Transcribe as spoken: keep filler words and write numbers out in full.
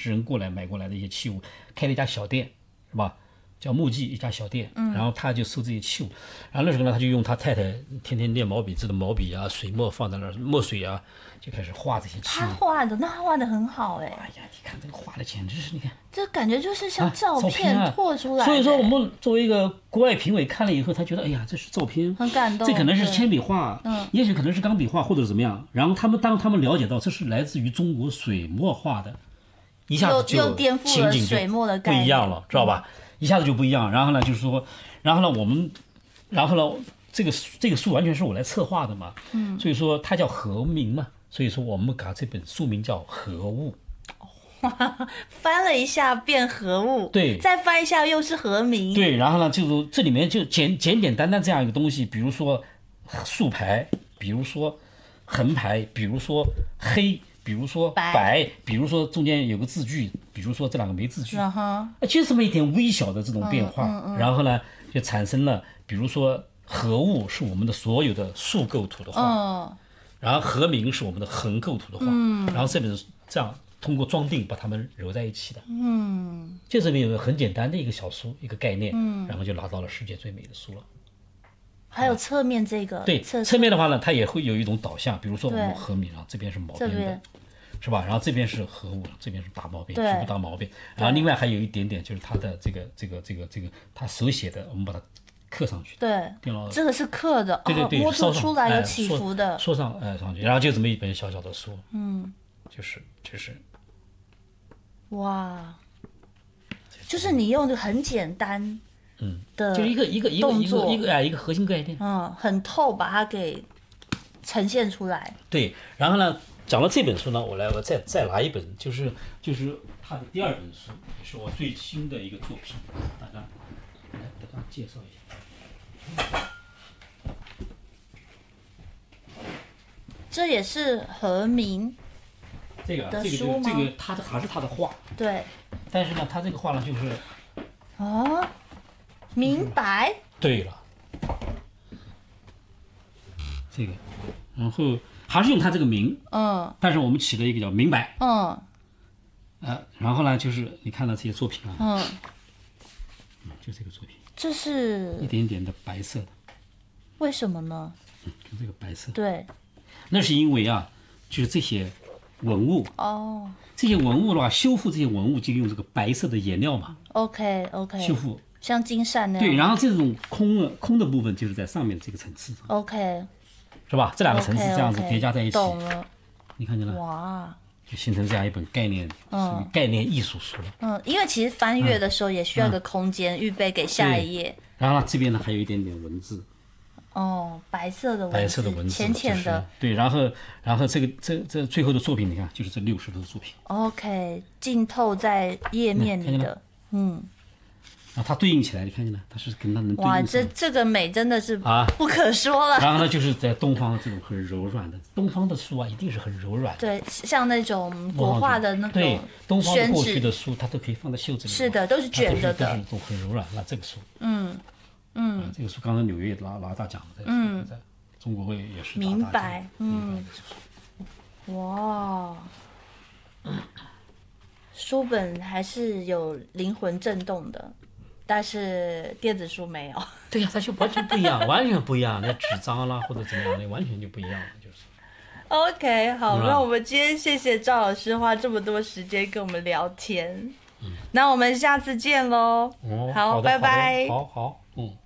士人过来买过来的一些器物，开了一家小店，是吧？叫木记一家小店，嗯，然后他就收这些器物，然后那时候呢，他就用他太太天天练毛笔字的毛笔啊、水墨放在那儿，墨水啊，就开始画这些器物。 他画的那画的很好哎、欸， 哎呀，你看这个画的简直是，你看这感觉就是像照片拓出来的、 啊。所以说，我们作为一个国外评委看了以后，他觉得，哎呀，这是照片， 很感动。 这可能是铅笔画，嗯，也许可能是钢笔画或者怎么样。然后他们当他们了解到这是来自于中国水墨画的，一下子就颠覆了水墨的概念， 不一样了，知道吧？嗯，一下子就不一样，然后呢，就是说，然后呢，我们，然后呢，这个这个书完全是我来策划的嘛，嗯，所以说它叫和名嘛，所以说我们把这本书名叫和物， 哇，翻了一下变和物， 对， 再翻一下又是和名， 对，然后呢，就是这里面就简简简单单这样一个东西，比如说竖排，比如说横排，比如说黑。比如说白，比如说中间有个字句，比如说这两个没字句， uh-huh. 就这么一点微小的这种变化，嗯嗯嗯，然后呢，就产生了，比如说和物是我们的所有的竖构图的画，嗯，然后和名是我们的横构图的画，嗯，然后这本这样通过装订把它们揉在一起的，嗯，就这么一个很简单的一个小书，一个概念，嗯，然后就拿到了世界最美的书了。 还有侧面这个， 对，侧面的话呢，它也会有一种导向，比如说我们和名啊，这边是毛边的，是吧？然后这边是和物，这边是大毛边，局部大毛边。然后另外还有一点点就是它的这个这个这个这个它手写的，我们把它刻上去。 对，这个是刻的， 对对对， 摸出出来有起伏的， 说上哎上去，然后就这么一本小小的书，嗯，就是就是， 哇，就是你用的很简单。 嗯， 的就一个一个一个一个一个哎一个核心概念， 嗯，很透，把它给呈现出来。 对，然后呢，讲到这本书呢，我来我再再拿一本，就是就是他的第二本书，也是我最新的一个作品，大家来给大家介绍一下。 这也是和名这个这个就这个他的还是他的画， 对， 但是呢，他这个画呢就是哦。明白。 对了，这个，然后还是用它这个名，嗯，但是我们起了一个叫明白，嗯，呃，然后呢，就是你看到这些作品啊，嗯，嗯，就这个作品， 这是一点点的白色的， 为什么呢？ 嗯，就这个白色， 对， 那是因为啊，就是这些文物哦，这些文物的话，修复这些文物就用这个白色的颜料嘛 ，OK OK， 修复。 像金扇那样， 对，然后这种空的空的部分就是在上面这个层次上 ，OK， 是吧？这两个层次这样子叠加在一起， 懂了， 你看见了？ 哇， 就形成这样一本概念，属于概念艺术书了。 嗯，因为其实翻阅的时候也需要一个空间，预备给下一页。 然后呢，这边呢还有一点点文字， 哦，白色的文字， 白色的文字， 浅浅的。 对，然后然后这个这这最后的作品，你看，就是这六十幅作品。 OK， 浸透在页面里的，嗯。 然后它对应起来，你看见了，它是跟它能对应。 哇，这这个美真的是啊不可说了。 然后呢，就是在东方这种很柔软的，东方的书啊，一定是很柔软的。 对，像那种国画的那种对，东方的过去的书，它都可以放在袖子里。 是的，都是卷着的， 都是都很柔软。那这个书，嗯嗯、啊，这个书刚才纽约拿拿大奖的，嗯，在中国会也是拿大奖。 明白，嗯，哇。书本还是有灵魂震动的。但是电子书没有。 对呀、啊，它就完全不一样，完全不一样。那纸张啦或者怎么样的，完全就不一样了，就是。 OK， 好，那我们今天谢谢赵老师花这么多时间跟我们聊天。嗯，那我们下次见喽。 哦， 好，拜拜。 好好，嗯。